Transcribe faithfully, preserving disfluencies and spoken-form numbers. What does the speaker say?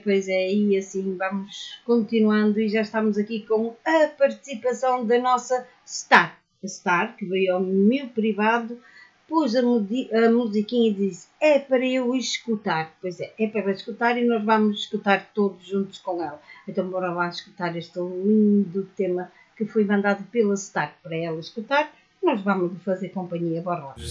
pois é, e assim vamos continuando e já estamos aqui com a participação da nossa Star. A Star, que veio ao meu privado, pôs a, a musiquinha e disse, é para eu escutar. Pois é, é para escutar e nós vamos escutar todos juntos com ela. Então bora lá escutar este lindo tema que foi mandado pela Star para ela escutar. Nós vamos fazer companhia, bora lá.